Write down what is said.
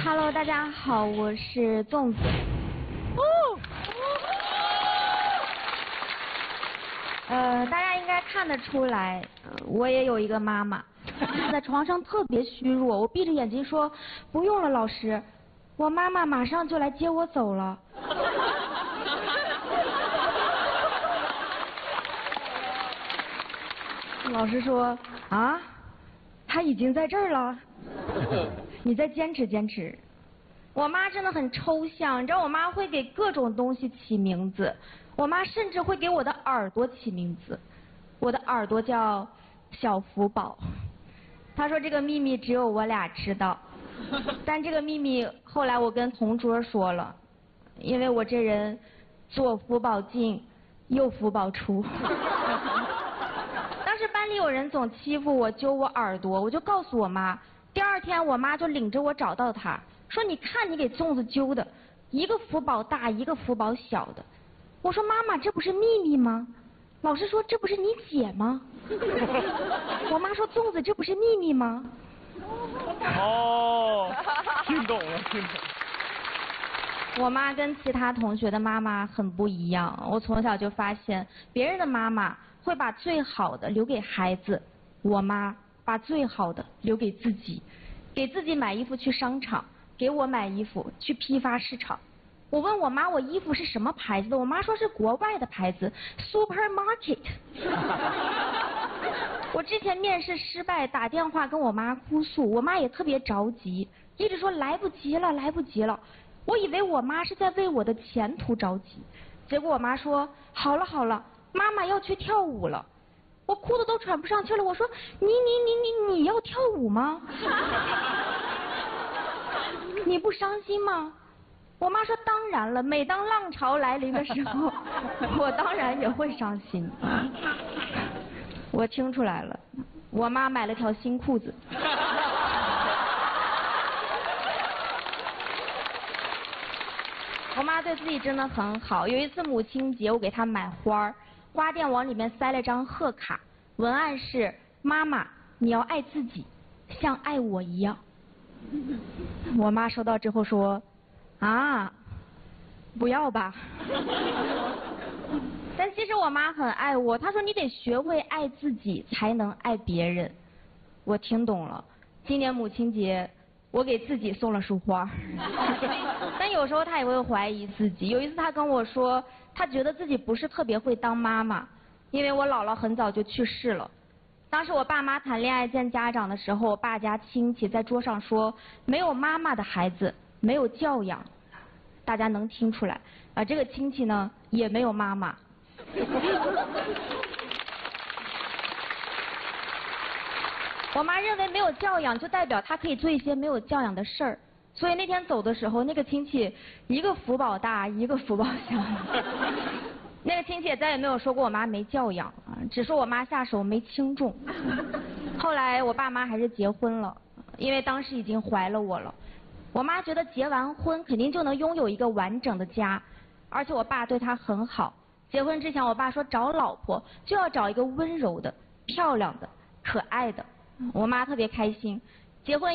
Hello， 大家好，我是粽子。大家应该看得出来，我也有一个妈妈，在床上特别虚弱，我闭着眼睛说不用了，老师，我妈妈马上就来接我走了。老师说啊，她已经在这儿了，你再坚持坚持。我妈真的很抽象，你知道我妈会给各种东西起名字，我妈甚至会给我的耳朵起名字，我的耳朵叫小福宝。她说这个秘密只有我俩知道，但这个秘密后来我跟同桌说了，因为我这人左福宝进，右福宝出。当时班里有人总欺负我，揪我耳朵，我就告诉我妈，第二天我妈就领着我找到她。说你看你给粽子揪的，一个福宝大，一个福宝小的。我说妈妈，这不是秘密吗？老师说这不是你姐吗？我妈说粽子这不是秘密吗？ 哦，听懂了，听懂了。 我妈跟其他同学的妈妈很不一样，我从小就发现别人的妈妈会把最好的留给孩子，我妈把最好的留给自己，给自己买衣服去商场，给我买衣服去批发市场。我问我妈我衣服是什么牌子的，我妈说是国外的牌子 Supermarket。 我之前面试失败，打电话跟我妈哭诉，我妈也特别着急，一直说来不及了来不及了。我以为我妈是在为我的前途着急，结果我妈说好了好了，妈妈要去跳舞了。我哭得都喘不上气了，我说你要跳舞吗？你不伤心吗？我妈说当然了，每当浪潮来临的时候，我当然也会伤心。我听出来了，我妈买了条新裤子。我妈对自己真的很好，有一次母亲节我给她买花，花店往里面塞了张贺卡，文案是妈妈你要爱自己，像爱我一样。我妈收到之后说啊，不要吧。但其实我妈很爱我，她说你得学会爱自己才能爱别人。我听懂了，今年母亲节我给自己送了束花。但有时候她也会怀疑自己，有一次她跟我说她觉得自己不是特别会当妈妈，因为我姥姥很早就去世了。当时我爸妈谈恋爱见家长的时候，我爸家亲戚在桌上说没有妈妈的孩子没有教养，大家能听出来这个亲戚呢也没有妈妈。我妈认为没有教养就代表她可以做一些没有教养的事儿，所以那天走的时候，那个亲戚一个福宝大，一个福宝小。那个亲戚也再也没有说过我妈没教养，只说我妈下手没轻重。后来我爸妈还是结婚了，因为当时已经怀了我了。我妈觉得结完婚肯定就能拥有一个完整的家，而且我爸对她很好。结婚之前我爸说找老婆就要找一个温柔的、漂亮的、可爱的。我妈特别开心，结婚